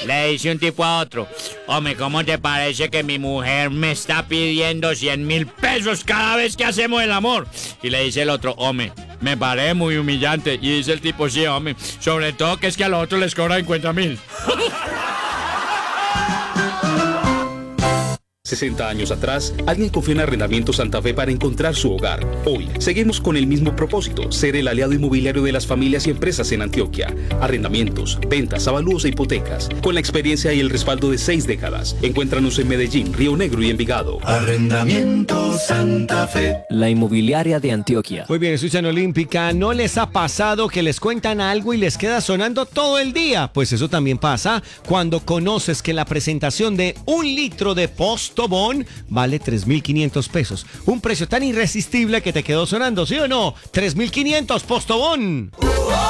Le dice un tipo a otro: hombre, ¿cómo te parece que mi mujer me está pidiendo 100.000 pesos cada vez que hacemos el amor? Y le dice el otro: hombre, me parece muy humillante. Y dice el tipo: sí, hombre, sobre todo que es que a los otros les cobran 50.000. 60 años atrás, alguien confió en Arrendamientos Santa Fe para encontrar su hogar. Hoy, seguimos con el mismo propósito: ser el aliado inmobiliario de las familias y empresas en Antioquia. Arrendamientos, ventas, avalúos e hipotecas. Con la experiencia y el respaldo de 6 décadas. Encuéntranos en Medellín, Río Negro y Envigado. Arrendamientos Santa Fe. La inmobiliaria de Antioquia. Muy bien, escuchan Olímpica. ¿No les ha pasado que les cuentan algo y les queda sonando todo el día? Pues eso también pasa cuando conoces que la presentación de 1 litro de Postobón vale 3.500 pesos. Un precio tan irresistible que te quedó sonando, ¿sí o no? 3.500 Postobón.